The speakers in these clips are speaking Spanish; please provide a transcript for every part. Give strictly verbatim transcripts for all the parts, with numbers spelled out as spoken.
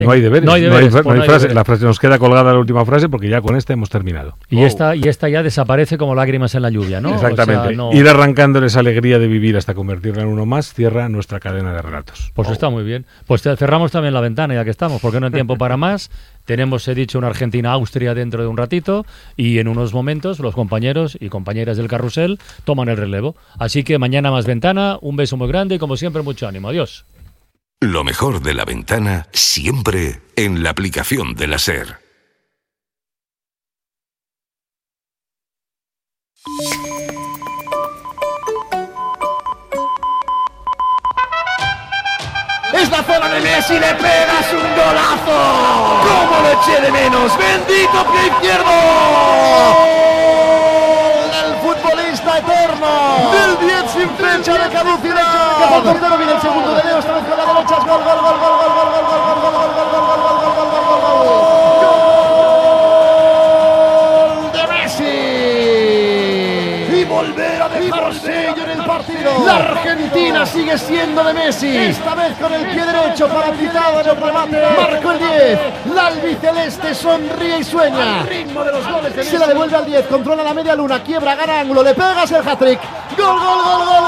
No hay deberes, no hay, deberes, no hay, pues no hay no hay frase. deberes. La frase nos queda colgada la última frase porque ya con esta hemos terminado. Y, oh. esta, y esta ya desaparece como lágrimas en la lluvia, ¿no? Exactamente. O sea, no... Ir arrancándoles esa alegría de vivir hasta convertirla en uno más, cierra nuestra cadena de relatos. Pues oh. está muy bien. Pues cerramos también la ventana ya que estamos, porque no hay tiempo para más. Tenemos, he dicho, una Argentina-Austria dentro de un ratito y en unos momentos los compañeros y compañeras del carrusel toman el relevo. Así que mañana más ventana, un beso muy grande y como siempre mucho ánimo. Adiós. Lo mejor de la ventana siempre en la aplicación de la SER. Es la zona de Messi, le pegas un golazo. ¡Cómo lo eché de menos! ¡Bendito pie izquierdo! El futbolista eterno del diez sin fecha de caducidad. Que por portero viene el segundo de Leo, esta vez con la derecha. Gol, gol, gol, gol, gol, gol, gol, gol, gol, gol, gol, gol, gol, gol, gol, gol, gol, gol, gol, gol de Messi. Y volver a dejar sello en el partido. La Argentina sigue siendo de Messi. Esta vez con el pie derecho paralizado en el remate. Marcó el diez. La albiceleste sonríe y sueña. Al ritmo de los goles de Messi. Se la devuelve al diez. Controla la media luna. Quiebra, gana ángulo. Le pegas el hat-trick. Gol, gol, gol, gol, gol,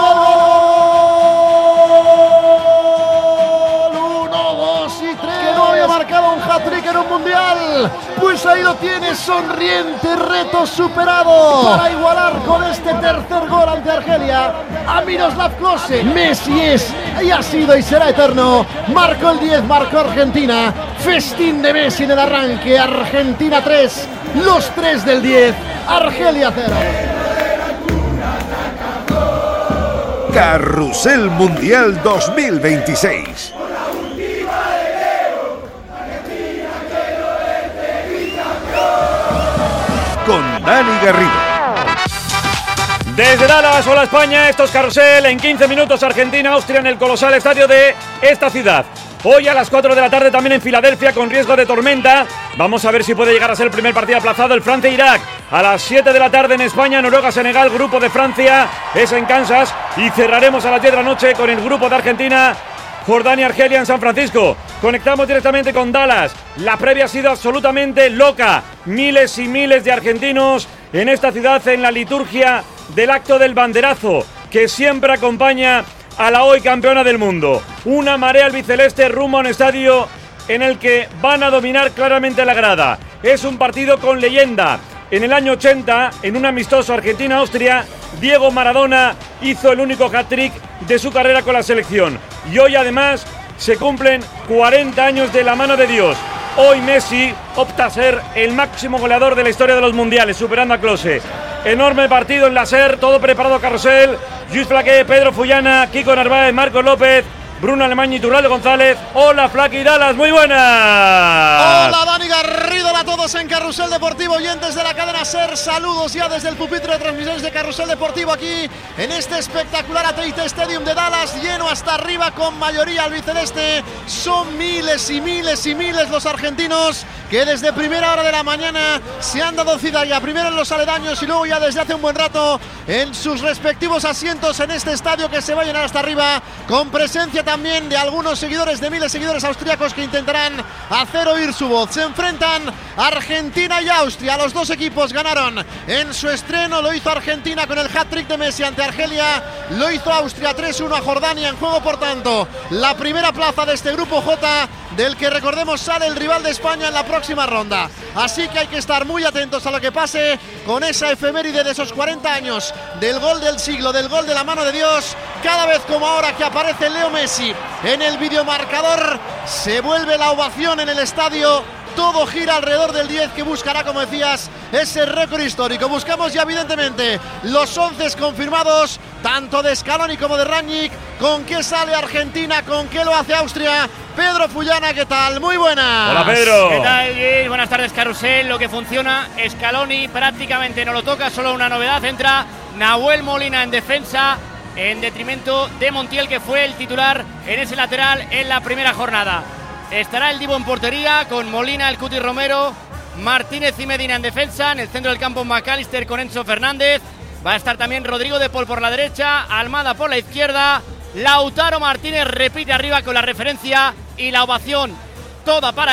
gol. Uno, dos y tres. Que no había marcado un hat-trick en un mundial. Pues ahí lo tienes, sonriente, reto superado. Para igualar con este tercer gol ante Argelia a Miroslav Klose. Messi es y ha sido y será eterno. Marcó el diez, marcó Argentina. Festín de Messi en el arranque. Argentina tres, los tres del diez. Argelia cero. Carrusel Mundial dos mil veintiséis. Con Dani Garrido. Desde Dallas, hola España, esto es Carrusel. En quince minutos Argentina, Austria en el colosal estadio de esta ciudad. Hoy a las cuatro de la tarde también en Filadelfia con riesgo de tormenta. Vamos a ver si puede llegar a ser el primer partido aplazado, el Francia-Irak. A las siete de la tarde en España, Noruega-Senegal, grupo de Francia, es en Kansas. Y cerraremos a las diez de la noche con el grupo de Argentina, Jordania-Argelia en San Francisco. Conectamos directamente con Dallas. La previa ha sido absolutamente loca. Miles y miles de argentinos en esta ciudad en la liturgia del acto del banderazo, que siempre acompaña a la hoy campeona del mundo. Una marea albiceleste rumbo a un estadio en el que van a dominar claramente la grada. Es un partido con leyenda. En el año ochenta, en un amistoso Argentina-Austria, Diego Maradona hizo el único hat-trick de su carrera con la selección. Y hoy además se cumplen cuarenta años de la mano de Dios. Hoy Messi opta a ser el máximo goleador de la historia de los mundiales, superando a Klose. Enorme partido en la SER, todo preparado, Carrusel. Lluís Flaqué, Pedro Fullana, Kiko Narváez, Marcos López, Bruno Alemán y Turraldo González. Hola, Flaque y Dallas, muy buenas. Hola, Dani Garrido, hola a todos en Carrusel Deportivo, oyentes de la cadena SER. Saludos ya desde el pupitre de transmisiones de Carrusel Deportivo aquí en este espectacular A T and T Stadium de Dallas, lleno hasta arriba con mayoría albiceleste. Son miles y miles y miles los argentinos que desde primera hora de la mañana se han dado cita ya primero en los aledaños y luego ya desde hace un buen rato en sus respectivos asientos en este estadio que se va a llenar hasta arriba, con presencia también de algunos seguidores, de miles de seguidores austríacos que intentarán hacer oír su voz. Se enfrentan Argentina y Austria. Los dos equipos ganaron en su estreno. Lo hizo Argentina con el hat-trick de Messi ante Argelia. Lo hizo Austria tres uno a Jordania. En juego, por tanto, la primera plaza de este grupo J, del que recordemos sale el rival de España en la próxima ronda. Así que hay que estar muy atentos a lo que pase con esa efeméride de esos cuarenta años del gol del siglo, del gol de la mano de Dios. Cada vez como ahora que aparece Leo Messi en el videomarcador, se vuelve la ovación en el estadio. Todo gira alrededor del diez, que buscará, como decías, ese récord histórico. Buscamos ya evidentemente los once confirmados, tanto de Scaloni como de Rangnick. ¿Con qué sale Argentina? ¿Con qué lo hace Austria? Pedro Fullana, ¿qué tal? Muy buenas. Hola, Pedro. ¿Qué tal, Luis? Buenas tardes, Carrusel. Lo que funciona, Scaloni prácticamente no lo toca, solo una novedad. Entra Nahuel Molina en defensa, en detrimento de Montiel, que fue el titular en ese lateral en la primera jornada. Estará el Divo en portería con Molina, el Cuti Romero, Martínez y Medina en defensa. En el centro del campo, McAllister con Enzo Fernández. Va a estar también Rodrigo de Paul por la derecha, Almada por la izquierda. Lautaro Martínez repite arriba con la referencia y la ovación toda para